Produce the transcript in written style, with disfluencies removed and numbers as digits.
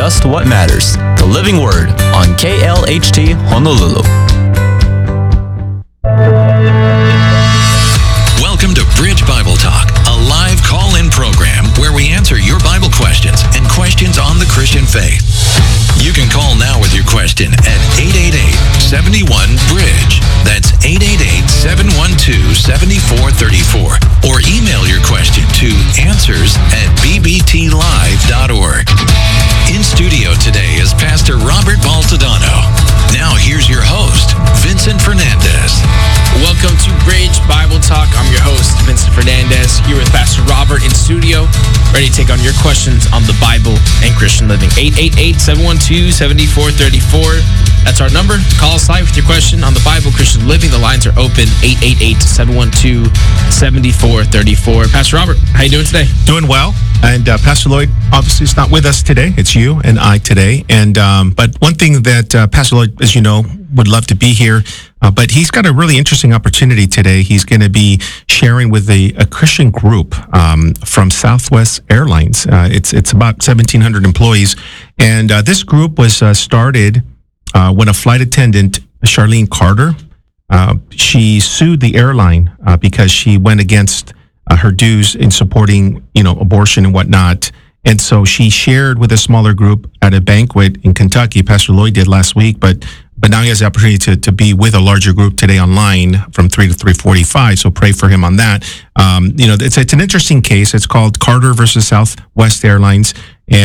just what matters. The Living Word on KLHT Honolulu. Welcome to Bridge Bible Talk, a live call-in program where we answer your Bible questions and questions on the Christian faith. You can call now with your question at 888-71-BRIDGE. That's 888-712-7434. Or email your question to answers@bbtlive.org. In studio today is Pastor Robert Baltodano. Now here's your host, Vincent Fernandez. Welcome to Bridge Bible Talk. I'm your host, Vincent Fernandez, here with Pastor Robert in studio, ready to take on your questions on the Bible and Christian living. 888-712-7434. That's our number. Call us live with your question on the Bible, Christian living. The lines are open, 888-712-7434. Pastor Robert, how you doing today? Doing well. And Pastor Lloyd obviously is not with us today. It's you and I today. And but one thing that Pastor Lloyd, as you know, would love to be here, but he's got a really interesting opportunity today. He's going to be sharing with a Christian group from Southwest Airlines. It's about 1,700 employees, and this group was started when a flight attendant, Charlene Carter, she sued the airline because she went against her dues in supporting, abortion and whatnot. And so she shared with a smaller group at a banquet in Kentucky. Pastor Lloyd did last week, but now he has the opportunity to be with a larger group today online from 3 to 3:45. So pray for him on that. It's an interesting case. It's called Carter versus Southwest Airlines.